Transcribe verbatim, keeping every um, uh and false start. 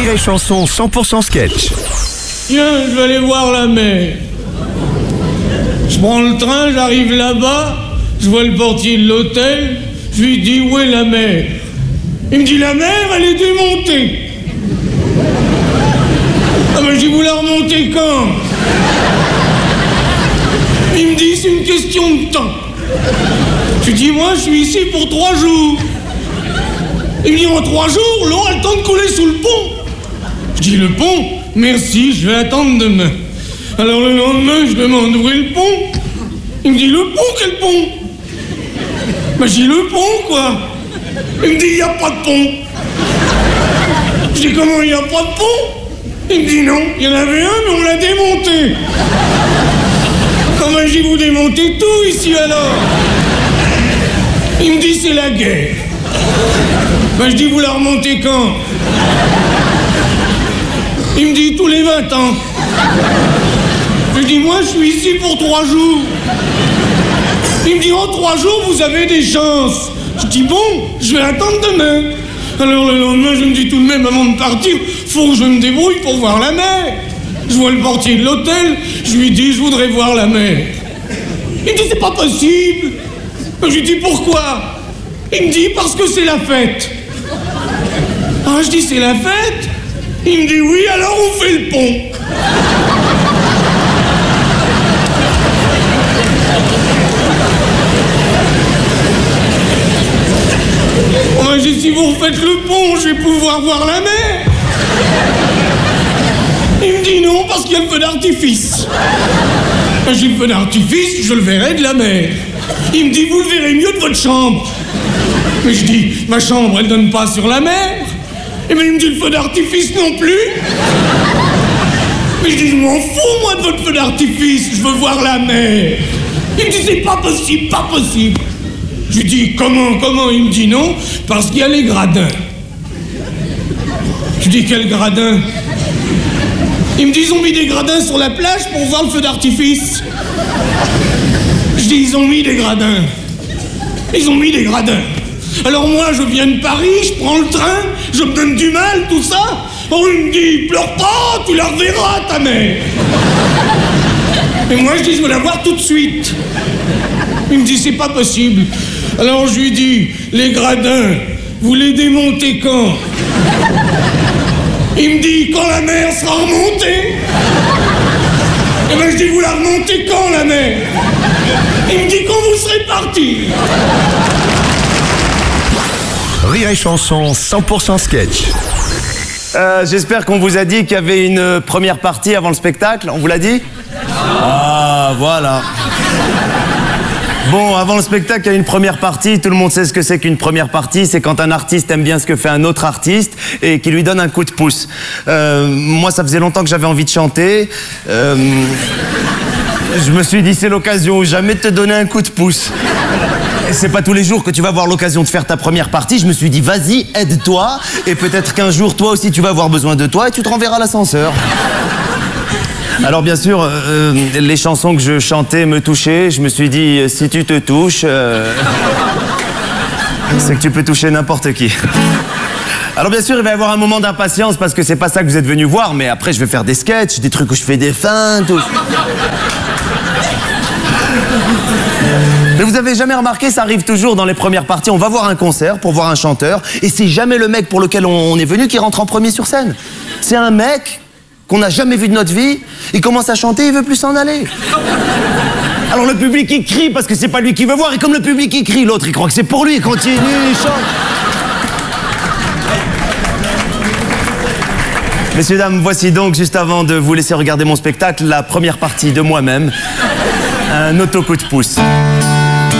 Rire et Chanson cent pour cent sketch. Tiens, je vais aller voir la mer. Je prends le train, j'arrive là-bas, je vois le portier de l'hôtel, je lui dis où est la mer. Il me dit la mer, elle est démontée. Ah mais je dis vous la remontez quand? Il me dit c'est une question de temps. Je dis moi je suis ici pour trois jours. Il me dit en trois jours l'eau a le temps de couler sous le pont. Je dis le pont? Merci, je vais attendre demain. Alors le lendemain je demande où est le pont. Il me dit le pont, quel pont? Ben je dis le pont quoi. Il me dit il n'y a pas de pont. Je dis comment il n'y a pas de pont? Il me dit non, il y en avait un mais on l'a démonté. Comment je dis vous démontez tout ici alors? Il me dit c'est la guerre. Ben je dis vous la remontez quand? Il me dit tous les vingt ans. Je dis moi je suis ici pour trois jours. Il me dit en trois jours vous avez des chances. Je dis bon, je vais attendre demain. Alors le lendemain je me dis tout de même avant de partir, faut que je me débrouille pour voir la mer. Je vois le portier de l'hôtel, je lui dis je voudrais voir la mer. Il me dit c'est pas possible. Je lui dis pourquoi? Il me dit parce que c'est la fête. Ah je dis c'est la fête? Il me dit oui, alors on fait le pont. Moi j'ai dit si vous refaites le pont, je vais pouvoir voir la mer. Il me dit non parce qu'il y a le feu d'artifice. J'ai le feu d'artifice, je le verrai de la mer. Il me dit vous le verrez mieux de votre chambre. Mais je dis ma chambre elle donne pas sur la mer. Et bien il me dit le feu d'artifice non plus. Mais je dis je m'en fous moi de votre feu d'artifice, je veux voir la mer. Il me dit c'est pas possible, pas possible. Je lui dis comment, comment? Il me dit non, parce qu'il y a les gradins. Je dis quel gradin? Il me dit ils ont mis des gradins sur la plage pour voir le feu d'artifice. Je dis ils ont mis des gradins. Ils ont mis des gradins. Alors moi je viens de Paris, je prends le train, je me donne du mal, tout ça. Oh il me dit pleure pas, tu la reverras ta mère. Et moi je dis je veux la voir tout de suite. Il me dit c'est pas possible. Alors je lui dis les gradins, vous les démontez quand? Il me dit quand la mer sera remontée. Et ben je dis vous la remontez quand la mer? Il me dit quand vous serez partis. Rire et Chanson cent pour cent sketch. Euh, J'espère qu'on vous a dit qu'il y avait une première partie avant le spectacle. On vous l'a dit? Ah, voilà. Bon, avant le spectacle, il y a une première partie. Tout le monde sait ce que c'est qu'une première partie. C'est quand un artiste aime bien ce que fait un autre artiste et qui lui donne un coup de pouce. Euh, moi, ça faisait longtemps que j'avais envie de chanter. Euh, je me suis dit, c'est l'occasion ou jamais de te donner un coup de pouce. C'est pas tous les jours que tu vas avoir l'occasion de faire ta première partie. Je me suis dit, vas-y, aide-toi. Et peut-être qu'un jour, toi aussi, tu vas avoir besoin de toi et tu te renverras l'ascenseur. Alors bien sûr, euh, les chansons que je chantais me touchaient. Je me suis dit, si tu te touches, euh, c'est que tu peux toucher n'importe qui. Alors bien sûr, il va y avoir un moment d'impatience parce que c'est pas ça que vous êtes venus voir. Mais après, je vais faire des sketchs, des trucs où je fais des feintes. Tout. Mais vous avez jamais remarqué, ça arrive toujours dans les premières parties. On va voir un concert pour voir un chanteur et c'est jamais le mec pour lequel on est venu qui rentre en premier sur scène. C'est un mec qu'on n'a jamais vu de notre vie, il commence à chanter, il veut plus s'en aller. Alors le public il crie parce que c'est pas lui qui veut voir et comme le public il crie, l'autre il croit que c'est pour lui, il continue, il chante. Messieurs, dames, voici donc, juste avant de vous laisser regarder mon spectacle, la première partie de moi-même, un auto-coup de pouce.